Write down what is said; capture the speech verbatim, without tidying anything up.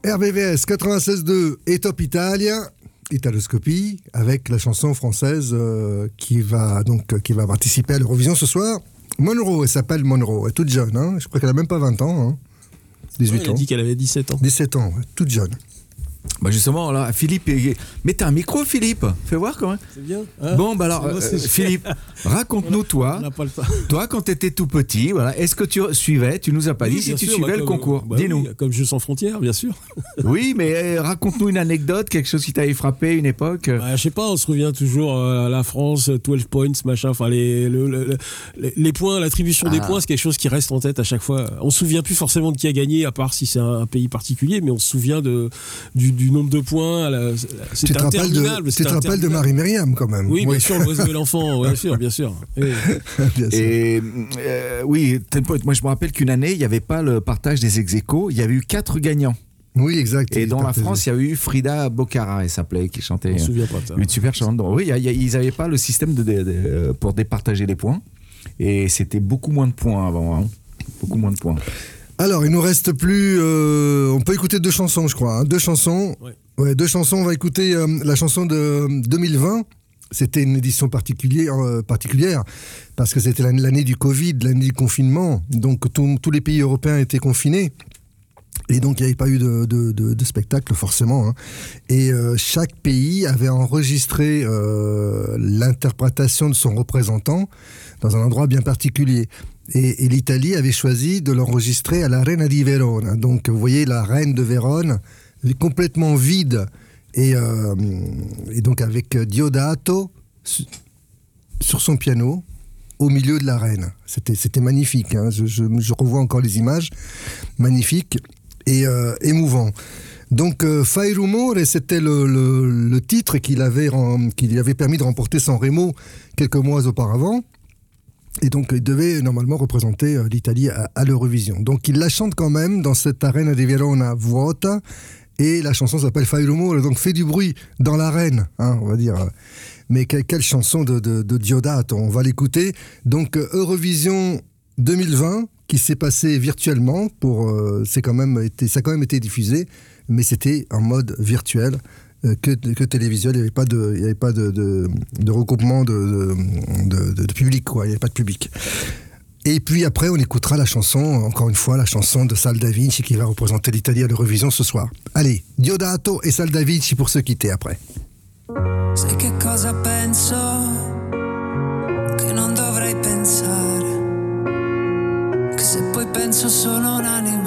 R B V S quatre-vingt-seize deux et Top Italia, Italoscopie, avec la chanson française euh, qui, va, donc, qui va participer à l'Eurovision ce soir. Monroe, elle s'appelle Monroe, elle est toute jeune, hein. Je crois qu'elle n'a même pas vingt ans, hein. dix-huit ouais, elle ans. a dit qu'elle avait dix-sept ans. dix-sept ans, ouais, toute jeune. Bah justement, là, Philippe, mettez un micro, Philippe. Fais voir quand même. C'est bien. Hein Bon, bah alors, euh, Philippe, raconte-nous, toi, on n'a pas le temps. toi, quand tu étais tout petit, voilà, est-ce que tu suivais, tu nous as pas Oui, dit si bien tu sûr, suivais bah, le comme, concours. bah Dis-nous. oui, comme Jeux sans frontières, bien sûr. Oui, mais euh, raconte-nous une anecdote, quelque chose qui t'avait frappé, une époque. Bah, je sais pas, on se revient toujours euh, à la France, douze points, machin, enfin les, le, le, le, les points, l'attribution des Ah. points, c'est quelque chose qui reste en tête à chaque fois. On se souvient plus forcément de qui a gagné, à part si c'est un, un pays particulier, mais on se souvient de, du, du nombre de points. À la, c'est Tu te rappelles de, interminable. tu te rappelles de Marie-Myriam quand même. Oui, bien sûr, l'oiseau et l'enfant, bien sûr, bien sûr. Oui. Bien sûr. Et euh, oui, moi je me rappelle qu'une année, il n'y avait pas le partage des ex-aequo, il y avait eu quatre gagnants. Oui, exact. Et dans la partagé. France, il y avait eu Frida Boccara, elle s'appelait, qui chantait. On se souvient pas de ça. Une super chanson. Oui, y a, y a, ils n'avaient pas le système de, de, de, pour départager les points. Et c'était beaucoup moins de points avant. Hein. Beaucoup moins de points. Alors, il nous reste plus. Euh, on peut écouter deux chansons, je crois. Hein. Deux chansons. Ouais. Ouais, deux chansons. On va écouter euh, la chanson de deux mille vingt. C'était une édition particulière, euh, particulière parce que c'était l'année du Covid, l'année du confinement. Donc, tout, tous les pays européens étaient confinés. Et donc, il n'y avait pas eu de, de, de, de spectacle, forcément. Hein. Et euh, chaque pays avait enregistré euh, l'interprétation de son représentant dans un endroit bien particulier. Et, et l'Italie avait choisi de l'enregistrer à la Reina di Verona. Donc, vous voyez, la reine de Vérone, complètement vide. Et, euh, et donc, avec Diodato su, sur son piano, au milieu de l'arène. C'était, c'était magnifique. Hein. Je, je, je revois encore les images. Magnifique. Et euh, émouvant. Donc euh, Fai Rumore, c'était le, le, le titre qu'il avait, qui lui avait permis de remporter San Remo quelques mois auparavant. Et donc il devait normalement représenter euh, l'Italie à, à l'Eurovision. Donc il la chante quand même dans cette arène di Verona vuota. Et la chanson s'appelle Fai Rumore, donc fait du bruit dans l'arène, hein, on va dire. Mais que, quelle chanson de, de, de Diodato, on va l'écouter. Donc Eurovision deux mille vingt, qui s'est passé virtuellement, pour, euh, c'est quand même été, ça a quand même été diffusé, mais c'était en mode virtuel, euh, que, que télévisuel, il n'y avait pas de, il y avait pas de, de, de regroupement de, de, de, de public, quoi, il n'y avait pas de public. Et puis après, on écoutera la chanson, encore une fois, la chanson de Sal Da Vinci qui va représenter l'Italie à l'Eurovision ce soir. Allez, Diodato et Sal Da Vinci pour se quitter après. Sai che cosa penso? Che non dovrei pensare. Che se poi penso solo un animo